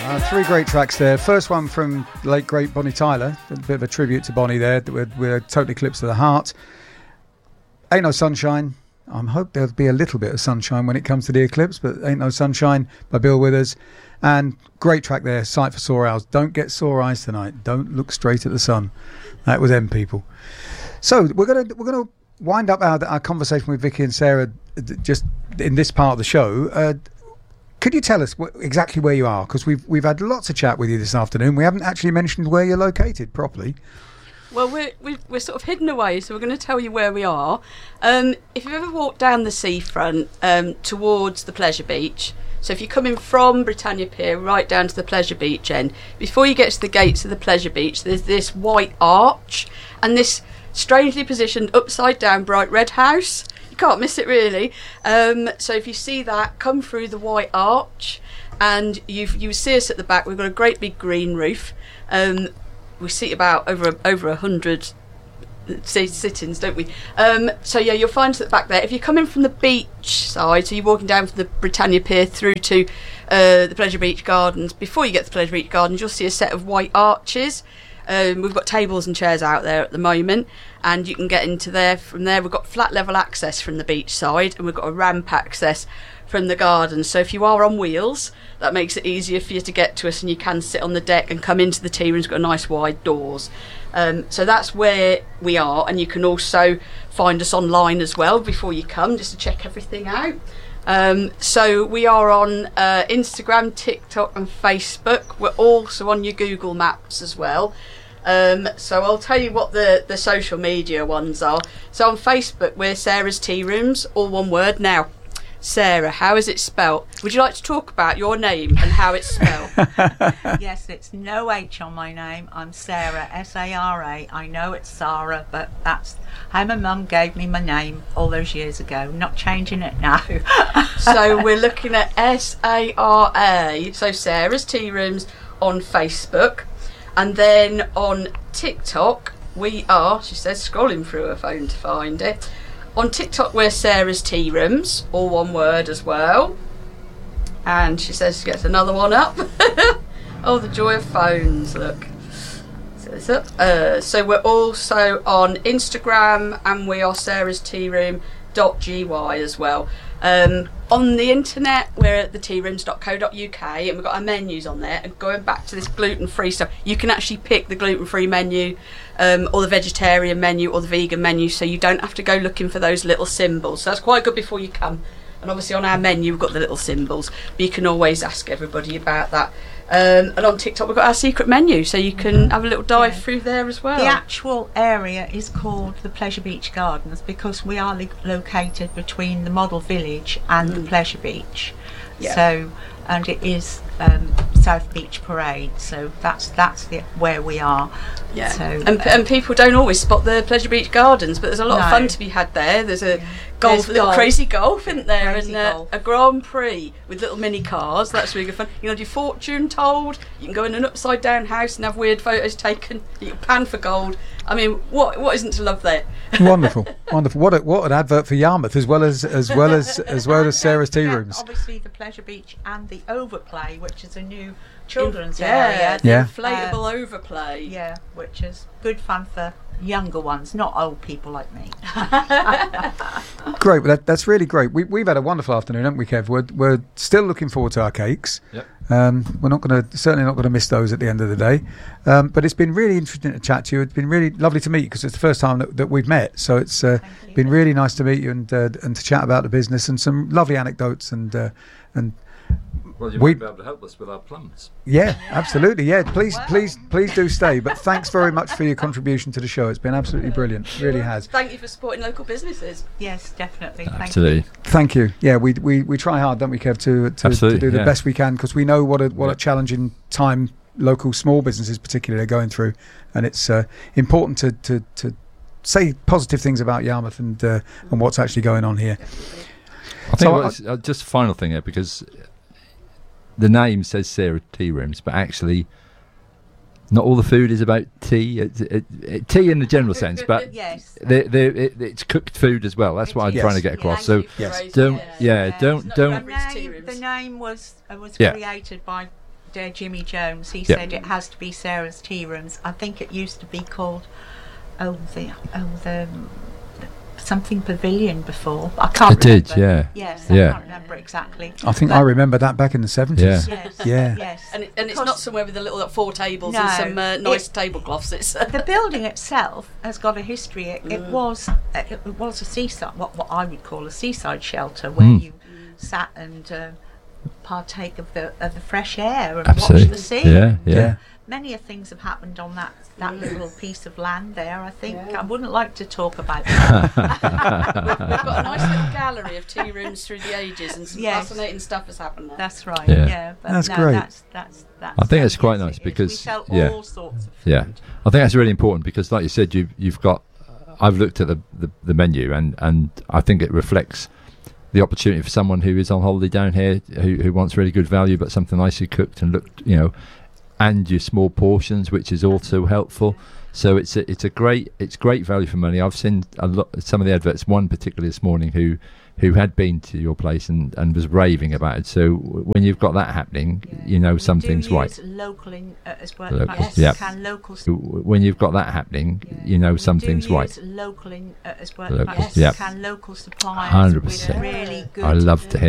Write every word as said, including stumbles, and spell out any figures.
Uh, three great tracks there. First one from late great Bonnie Tyler, a bit of a tribute to Bonnie there. We're, we're Total Eclipse of the Heart. Ain't No Sunshine. I hope there'll be a little bit of sunshine when it comes to the eclipse, but Ain't No Sunshine by Bill Withers. And great track there, Sight for Sore Owls. Don't get sore eyes tonight. Don't look straight at the sun. That was them people. So we're gonna we're gonna wind up our, our conversation with Vicky and Sarah just in this part of the show. Uh, Could you tell us wh- exactly where you are? Because we've we've had lots of chat with you this afternoon. We haven't actually mentioned where you're located properly. Well, we're we're, we're sort of hidden away, so we're going to tell you where we are. Um, if you've ever walked down the seafront um, towards the Pleasure Beach, so if you're coming from Britannia Pier right down to the Pleasure Beach end, before you get to the gates of the Pleasure Beach, there's this white arch and this strangely positioned upside down bright red house. Can't miss it really. Um, so if you see that, come through the white arch, and you you see us at the back. We've got a great big green roof. Um, we seat about over over a hundred sit-ins, don't we? Um, so yeah, you'll find us at the back there. If you're coming from the beach side, so you're walking down from the Britannia Pier through to uh, the Pleasure Beach Gardens. Before you get to the Pleasure Beach Gardens, you'll see a set of white arches. Um, we've got tables and chairs out there at the moment, and you can get into there from there. We've got flat level access from the beach side, and we've got a ramp access from the garden. So if you are on wheels, that makes it easier for you to get to us, and you can sit on the deck and come into the tea room. It's got nice wide doors. Um, so that's where we are, and you can also find us online as well before you come, just to check everything out. Um, so we are on uh, Instagram, TikTok and Facebook. We're also on your Google Maps as well. Um, so I'll tell you what the, the social media ones are. So on Facebook, we're Sarah's Tea Rooms, all one word. Now, Sarah, how is it spelt? Would you like to talk about your name and how it's spelled? Yes, it's no H on my name. I'm Sarah, S A R A. I know it's Sarah, but that's how my mum gave me my name all those years ago. Not changing it now. So we're looking at S A R A, so Sarah's Tea Rooms on Facebook. And then on TikTok, we are, she says, scrolling through her phone to find it. On TikTok, we're Sarah's Tea Rooms, all one word as well. And she says she gets another one up. Oh, the joy of phones, look. So, it's up. Uh, so we're also on Instagram, and we are Sarah's Tea Room dot G Y as well. Um, on the internet, we're at the tea rooms dot co dot U K, and we've got our menus on there. And going back to this gluten-free stuff, you can actually pick the gluten-free menu, um, or the vegetarian menu, or the vegan menu, so you don't have to go looking for those little symbols. So that's quite good before you come. And obviously on our menu we've got the little symbols, but you can always ask everybody about that. Um, and on TikTok we've got our secret menu, so you can have a little dive yeah. through there as well. The actual area is called the Pleasure Beach Gardens because we are li- located between the Model Village and mm. the Pleasure Beach. Yeah. So, and it is um, South Beach Parade, so that's that's the, where we are. Yeah. So, and, uh, and people don't always spot the Pleasure Beach Gardens, but there's a lot no. of fun to be had there. There's a yeah. golf, there's little golf. crazy golf, isn't there? Crazy and uh, golf. a Grand Prix with little mini cars. That's really good fun. You can have your fortune told. You can go in an upside down house and have weird photos taken. You can pan for gold. I mean, what what isn't to love there? Wonderful, wonderful. What a, what an advert for Yarmouth as well as as well as as well as Sarah's Tea Rooms. Obviously, the Pleasure Beach and the Overplay, which is a new children's yeah, area. The yeah, inflatable uh, overplay. Yeah, which is good fun for younger ones, not old people like me. Great, that, that's really great. We, we've had a wonderful afternoon, haven't we, Kev? We're, we're still looking forward to our cakes. Yep. Um, we're not going to certainly not going to miss those at the end of the day. Um, but it's been really interesting to chat to you. It's been really lovely to meet you because it's the first time that, that we've met. So it's uh, been really nice to meet you and uh, and to chat about the business and some lovely anecdotes and uh, and. Well, you we, might be able to help us with our plums. Yeah, absolutely. Yeah, please, wow. please, please do stay. But thanks very much for your contribution to the show. It's been absolutely brilliant. It really has. Thank you for supporting local businesses. Yes, definitely. Absolutely. Thank you. Thank you. Yeah, we we, we try hard, don't we, Kev, to to, to do the yeah. best we can because we know what a what yeah. a challenging time local small businesses particularly are going through, and it's uh, important to, to to say positive things about Yarmouth and uh, and what's actually going on here. Definitely. I think So what's, uh, just a final thing here because the name says Sarah Tea Rooms, but actually not all the food is about tea. It, it, it, tea in the general sense, but yes, the, the, it, it's cooked food as well. That's It what I'm is. trying to get Yes. across. Thank So you for yes. raising don't, it. yeah, Yeah. don't, It's not don't. average tea name, rooms. the name was uh, was Yeah. created by uh, Jimmy Jones. He Yep. said it has to be Sarah's Tea Rooms. I think it used to be called oh the oh the something pavilion before. I can't It did, remember. yeah. Yes, Yeah. I can't remember exactly. I think But- I remember that back in the seventies. Yeah. Yes. Yeah. Yes. And, it, and it's Because not somewhere with a little like, four tables No, and some uh, nice it- tablecloths. It's uh, the building itself has got a history. It, it Mm. was uh, it was a seaside, what what I would call a seaside shelter, where Mm. you sat and uh, partake of the of the fresh air and Absolutely. watch the sea. Yeah, yeah. Yeah. Many of things have happened on that that little piece of land there. I think Yeah. I wouldn't like to talk about that. we've got a nice little gallery of tea rooms through the ages, and some Yes. fascinating stuff has happened there. That's right. Yeah. Yeah, but That's no, great. That's that's that's. I think it's yes, quite it nice is. because- we sell yeah. all sorts of food. Yeah, I think that's really important because, like you said, you you've got. I've looked at the, the, the menu and, and I think it reflects the opportunity for someone who is on holiday down here who, who wants really good value but something nicely cooked and looked, you know, and your small portions, which is also helpful. So it's a, it's a great it's great value for money. I've seen a lot some of the adverts. One particularly this morning who who had been to your place and, and was raving about it. So w- when you've got that happening, Yeah. you know We something's do right. use local in, uh, as well. Local, like yeah. Can local So w- when you've got that happening, Yeah. you know We something's do right. use local in, uh, as well. Local, like yeah. Can local suppliers one hundred with percent. really good I love to hear